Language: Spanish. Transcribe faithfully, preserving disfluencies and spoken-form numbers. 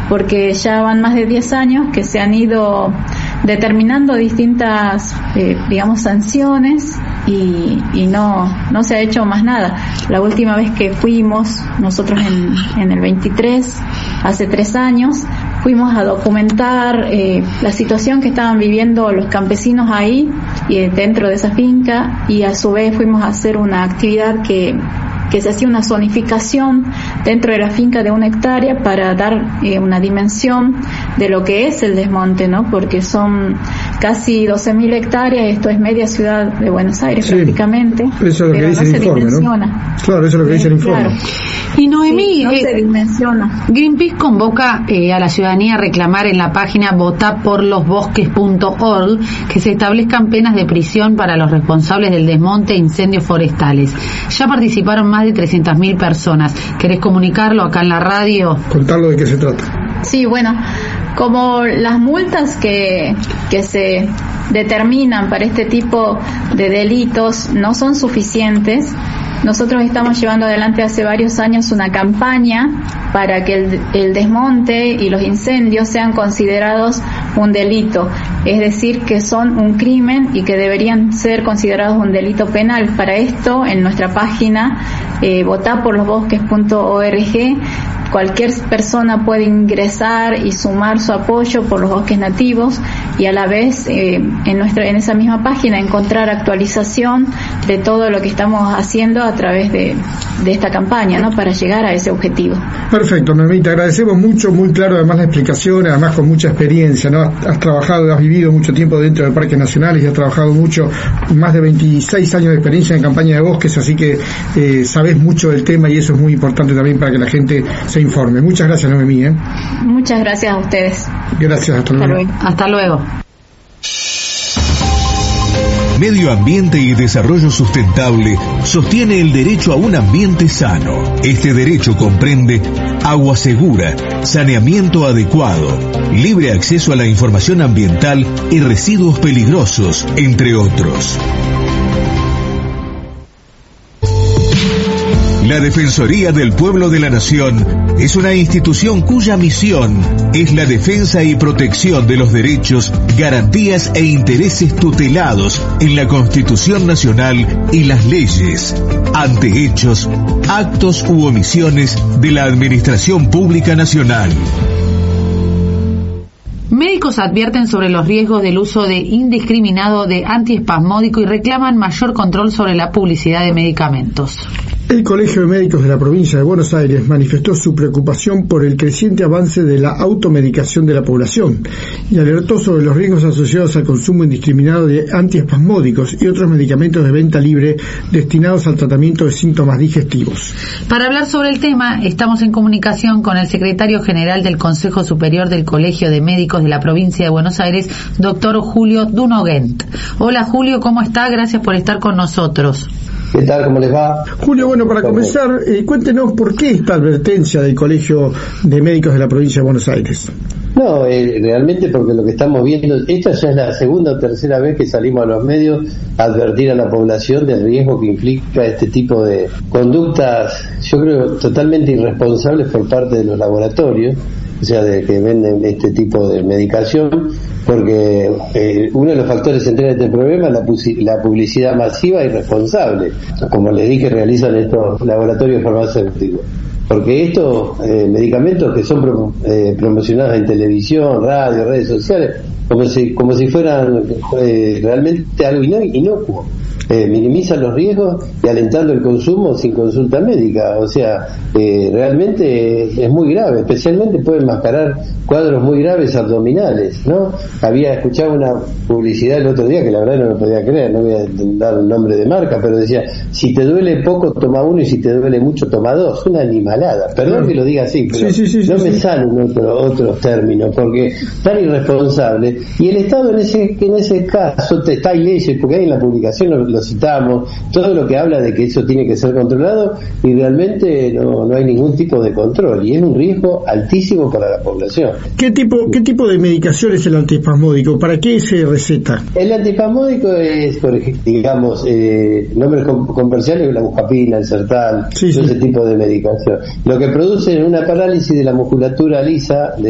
porque ya van más de diez años que se han ido determinando distintas, eh, digamos, sanciones y, y no no se ha hecho más nada. La última vez que fuimos, nosotros en, en el veintitrés, hace tres años, fuimos a documentar eh, la situación que estaban viviendo los campesinos ahí y dentro de esa finca, y a su vez fuimos a hacer una actividad que que se hacía una zonificación dentro de la finca de una hectárea para dar eh, una dimensión de lo que es el desmonte, ¿no? Porque son casi doce mil hectáreas, esto es media ciudad de Buenos Aires, sí, prácticamente. Eso es lo que dice el informe, ¿no? Claro, eso es lo que dice el informe. Claro. Y Noemí, sí, no eh, se dimensiona. Greenpeace convoca eh, a la ciudadanía a reclamar en la página vota por los bosques punto org que se establezcan penas de prisión para los responsables del desmonte e incendios forestales. Ya participaron más de trescientas mil personas. ¿Querés comunicarlo acá en la radio? Contarlo de qué se trata. Sí, bueno, como las multas que, que se determinan para este tipo de delitos no son suficientes, nosotros estamos llevando adelante hace varios años una campaña para que el, el desmonte y los incendios sean considerados un delito, es decir, que son un crimen y que deberían ser considerados un delito penal. Para esto, en nuestra página eh, vota por los bosques punto org, cualquier persona puede ingresar y sumar su apoyo por los bosques nativos, y a la vez eh, en nuestra en esa misma página encontrar actualización de todo lo que estamos haciendo a través de, de esta campaña, ¿no? Para llegar a ese objetivo. Perfecto, Noemí, te agradecemos mucho, muy claro además la explicación, además con mucha experiencia, ¿no? Has, has trabajado, has vivido mucho tiempo dentro de parques nacionales y has trabajado mucho, más de veintiséis años de experiencia en campaña de bosques, así que eh, sabes mucho del tema y eso es muy importante también para que la gente se informe. Muchas gracias, Noemí. ¿eh? Muchas gracias a ustedes. Gracias, hasta luego. Hasta luego. Hasta luego. Medio Ambiente y Desarrollo Sustentable sostiene el derecho a un ambiente sano. Este derecho comprende agua segura, saneamiento adecuado, libre acceso a la información ambiental y residuos peligrosos, entre otros. La Defensoría del Pueblo de la Nación es una institución cuya misión es la defensa y protección de los derechos, garantías e intereses tutelados en la Constitución Nacional y las leyes, ante hechos, actos u omisiones de la Administración Pública Nacional. Médicos advierten sobre los riesgos del uso de indiscriminado de antiespasmódico y reclaman mayor control sobre la publicidad de medicamentos. El Colegio de Médicos de la Provincia de Buenos Aires manifestó su preocupación por el creciente avance de la automedicación de la población y alertó sobre los riesgos asociados al consumo indiscriminado de antiespasmódicos y otros medicamentos de venta libre destinados al tratamiento de síntomas digestivos. Para hablar sobre el tema, estamos en comunicación con el secretario general del Consejo Superior del Colegio de Médicos de la Provincia de Buenos Aires, doctor Julio Dunogent. Hola Julio, ¿cómo está? Gracias por estar con nosotros. ¿Qué tal? ¿Cómo les va? Julio, bueno, para comenzar, eh, cuéntenos por qué esta advertencia del Colegio de Médicos de la Provincia de Buenos Aires. No, eh, realmente porque lo que estamos viendo, esta ya es la segunda o tercera vez que salimos a los medios a advertir a la población del riesgo que implica este tipo de conductas, yo creo, totalmente irresponsables por parte de los laboratorios, o sea, de que venden este tipo de medicación, porque eh, uno de los factores centrales de este problema es la, pu- la publicidad masiva y irresponsable, como les dije, realizan estos laboratorios farmacéuticos. Porque estos eh, medicamentos que son pro, eh, promocionados en televisión, radio, redes sociales, como si como si fueran eh, realmente algo inocuo, eh, minimizan los riesgos y alentando el consumo sin consulta médica. O sea, eh, realmente es, es muy grave, especialmente pueden mascarar cuadros muy graves abdominales, ¿no? Había escuchado una publicidad el otro día que la verdad no me podía creer, no voy a dar el nombre de marca, pero decía, si te duele poco toma uno y si te duele mucho toma dos. Una animalada, perdón claro. que lo diga así, pero sí, sí, sí, no sí, me sí. salen otro, otros términos, porque tan irresponsable. Y el Estado en ese en ese caso te, está hay leyes, porque ahí en la publicación lo, lo citamos, todo lo que habla de que eso tiene que ser controlado y realmente no, no hay ningún tipo de control y es un riesgo altísimo para la población. ¿Qué tipo qué tipo de medicación es el antiespasmódico? ¿Para qué se receta? El antiespasmódico es, por ejemplo, digamos, eh, nombres comerciales, la buscapina, el Sertal, sí, todo sí. ese tipo de medicación. Lo que produce una parálisis de la musculatura lisa de